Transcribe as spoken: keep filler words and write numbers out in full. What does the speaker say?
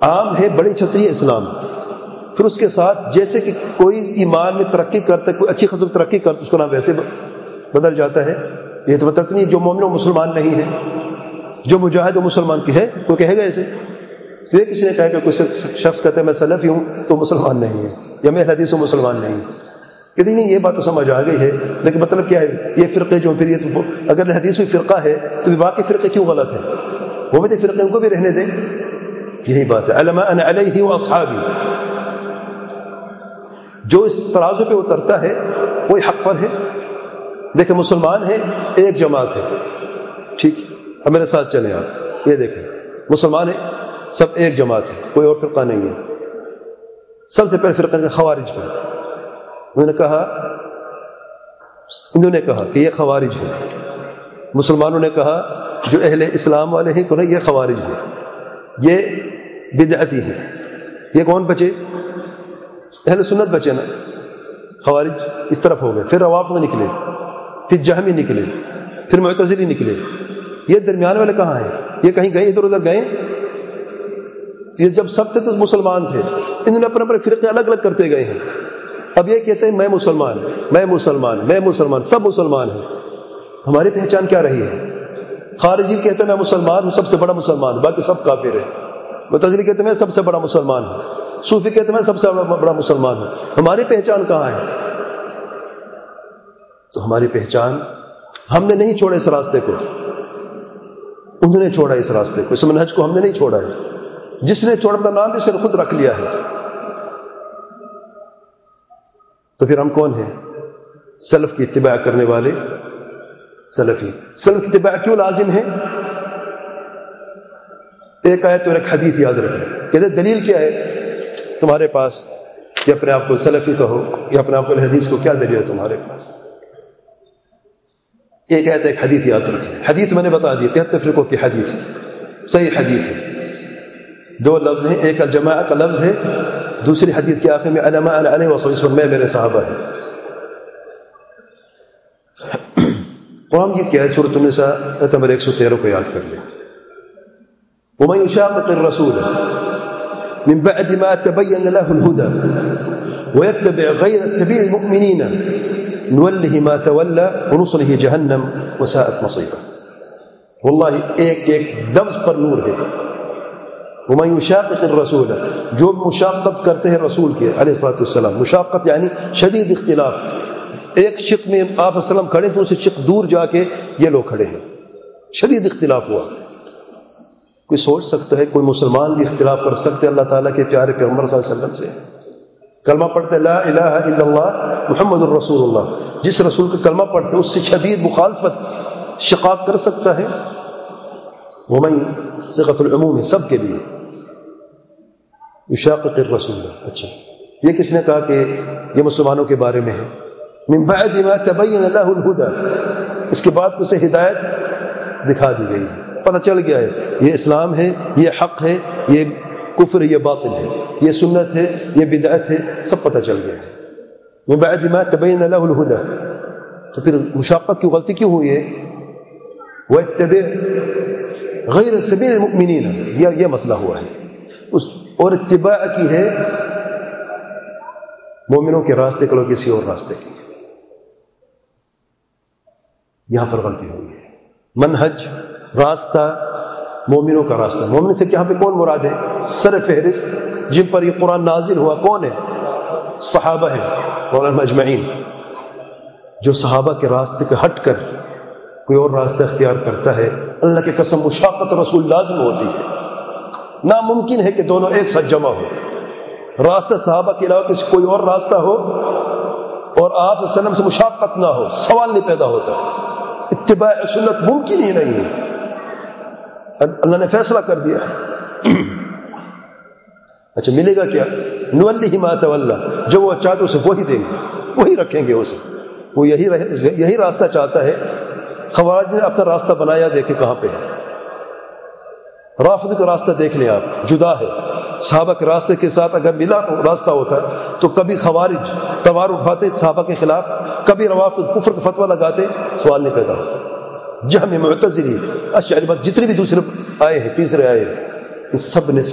عام ہے، بڑی چھتری ہے اسلام. پھر اس کے ساتھ جیسے کہ کوئی ایمان میں ترقی کرتا ہے، کوئی اچھی خصم ترقی کرتا ہے، اس کا نام ویسے بدل جاتا ہے. یہ تو مطلب نہیں جو مومن و مسلمان نہیں ہے، جو مجاہد و مسلمان کی ہے. کوئی کہے گا ایسے؟ تو یہ کسی نے کہا کہ کوئی شخص کہتا ہے میں سلفی ہوں تو مسلمان نہیں ہے، یا میں حدیث و مسلمان نہیں ہے. کہتے نہیں، یہ بات تو سمجھ آ گئی ہے، لیکن مطلب کیا ہے؟ یہ فرقے جو پھر یہ تو اگر حدیث میں فرقہ ہے تو باقی فرقے کیوں غلط ہیں؟ وہ بھی فرقے ان کو بھی رہنے دیں. یہی بات ہے، علما انا علیہ و اصحابی. جو اس ترازو پہ اترتا ہے وہی حق پر ہے. دیکھیں مسلمان ہے، ایک جماعت ہے، ٹھیک ہے، اب میرے ساتھ چلیں آپ. یہ دیکھیں مسلمان ہے، سب ایک جماعت ہے، کوئی اور فرقہ نہیں ہے. سب سے پہلے فرقہ خوارج کا. انہوں نے کہا انہوں نے کہا کہ یہ خوارج ہے. مسلمانوں نے کہا جو اہل اسلام والے ہیں کہ یہ خوارج ہے، یہ بدعتی ہیں. یہ کون بچے؟ اہل سنت بچے نا. خوارج اس طرف ہو گئے، پھر روافض نکلے، پھر جہمی نکلے، پھر معتزلی نکلے. یہ درمیان والے کہاں ہیں؟ یہ کہیں گئے ادھر ادھر گئے؟ یہ جب سب تھے تو مسلمان تھے، انہوں نے اپنے اپنے فرقے الگ الگ کرتے گئے ہیں. اب یہ کہتے ہیں میں مسلمان میں مسلمان میں مسلمان سب مسلمان ہیں. ہماری پہچان کیا رہی ہے؟ خارجی کہتے ہیں میں مسلمان ہوں، سب سے بڑا مسلمان ہوں، باقی سب کافر ہیں. معتزلی کہتے ہیں میں سب سے بڑا مسلمان ہوں. صوفی کہتے ہیں میں سب سے بڑا مسلمان ہوں. ہماری پہچان کہاں ہے؟ تو ہماری پہچان، ہم نے نہیں چھوڑا اس راستے کو، انہوں نے چھوڑا اس راستے کو، اس منہج کو ہم نے نہیں چھوڑا ہے. جس نے چھوڑا اپنا نام بھی اس نے خود رکھ لیا ہے. تو پھر ہم کون ہیں؟ سلف کی اتباع کرنے والے سلفی. سلف کی اتباع کیوں لازم ہے؟ ایک آیت اور ایک حدیث یاد رکھیں. کہتے دلیل کیا ہے تمہارے پاس کہ اپنے آپ کو سلفی کہو یا اپنے آپ کو حدیث کو؟ کیا دلیل ہے تمہارے پاس؟ ایک آیت ایک حدیث یاد رکھیں. حدیث میں نے بتا دی تہتر فرقوں کی حدیث، صحیح حدیث ہے. دو لفظ ہیں، ایک الجماعہ کا لفظ ہے، دوسری حدیث کے آخر میں علما علیہ وسلم، اس پر میں میرے صحابہ ہیں. قرآن کی کیا ہے؟ سورۃ النساء آیت نمبر ایک سو تیرہ کو یاد کر لیں. وَمَن يُشَاقِقِ الرَّسُولَ مِن بَعْدِ مَا تَبَيَّنَ لَهُ الْهُدَى وَيَتَّبِعْ غَيْرَ سَبِيلِ الْمُؤْمِنِينَ نُوَلِّهِ مَا تَوَلَّى وَنُصْلِهِ جَهَنَّمَ وَسَاءَتْ مَصِيرًا. واللہ ایک ایک لفظ پر نور ہے. وَمَن يُشَاقِقِ الرَّسُولَ، جو مشاقت کرتے ہیں رسول کے علیہ الصلوۃ والسلام. مشاقت یعنی شدید اختلاف. ایک شق میں آپ وسلم کھڑے تو اسے شق دور جا کے یہ لوگ کھڑے ہیں، شدید اختلاف ہوا. کوئی سوچ سکتا ہے کوئی مسلمان بھی اختلاف کر سکتے اللہ تعالیٰ کے پیارے پیغمبر صلی اللہ علیہ وسلم سے؟ کلمہ پڑھتے لا الہ الا اللہ محمد الرسول اللہ، جس رسول کا کلمہ پڑھتے اس سے شدید مخالفت شقاق کر سکتا ہے؟ ومن صيغۃ العموم ہے سب کے لیے. یشاقق الرسول. اچھا یہ کس نے کہا کہ یہ مسلمانوں کے بارے میں ہے؟ من بعد ما تبین له الهدى، اس کے بعد اسے ہدایت دکھا دی گئی ہے، پتہ چل گیا ہے یہ اسلام ہے، یہ حق ہے، یہ کفر ہے، یہ باطل ہے، یہ سنت ہے، یہ بدعت ہے، سب پتہ چل گیا ہے. من بعد ما تبین له الهدى. تو پھر مشاقت کی غلطی کیوں ہوئی ہے؟ وَاتَّبِعْ غَيْرَ سَبِيلِ الْمُؤْمِنِينَ، یہ یہ مسئلہ ہوا ہے. اس اور اتباع کی ہے مومنوں کے راستے کو کسی اور راستے کی. یہاں پر غلطی ہوئی ہے. منہج، راستہ مومنوں کا راستہ. مومن سے یہاں پہ کون مراد ہے؟ سر فہرست جن پر یہ قرآن نازل ہوا کون ہے؟ صحابہ ہیں اور اجمعین. جو صحابہ کے راستے کے ہٹ کر کوئی اور راستہ اختیار کرتا ہے، اللہ کی قسم مشاقت رسول لازم ہوتی ہے. ناممکن ہے کہ دونوں ایک ساتھ جمع ہو. راستہ صحابہ کے علاوہ کسی کوئی اور راستہ ہو اور آپ صلی اللہ علیہ وسلم سے مشاقت نہ ہو، سوال نہیں پیدا ہوتا. اتباع سنت ممکن ہی نہیں ہے. اللہ نے فیصلہ کر دیا ہے. اچھا ملے گا کیا؟ نولیہ ما تولی، جو وہ چاہتے اسے وہی دیں گے، وہی رکھیں گے اسے. وہ یہی یہی راستہ چاہتا ہے. خوارج نے اپنا راستہ بنایا، دیکھیں کہاں پہ ہے. رافضی کا راستہ دیکھ لیں آپ، جدا ہے. صحابہ کے راستے کے ساتھ اگر ملا راستہ ہوتا تو کبھی خوارج تلوار اٹھاتے صحابہ کے خلاف، کبھی روافض کفر کا فتویٰ لگاتے، سوال نہیں پیدا ہوتا. جہمی، معتزلی، اشعری، جتنے بھی دوسرے آئے ہیں، تیسرے آئے ہیں، ان سب نے